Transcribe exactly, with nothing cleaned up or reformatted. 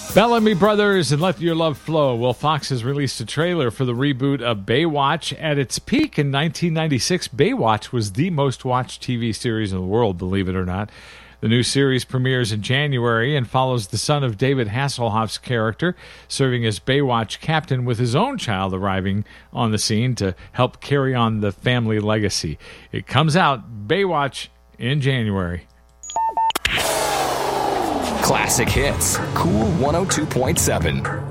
Bellamy Brothers and Let Your Love Flow. Well, Fox has released a trailer for the reboot of Baywatch. At its peak in nineteen ninety-six, Baywatch was the most watched T V series in the world, believe it or not. The new series premieres in January and follows the son of David Hasselhoff's character, serving as Baywatch captain with his own child arriving on the scene to help carry on the family legacy. It comes out, Baywatch, in January. Classic Hits, Cool one oh two point seven.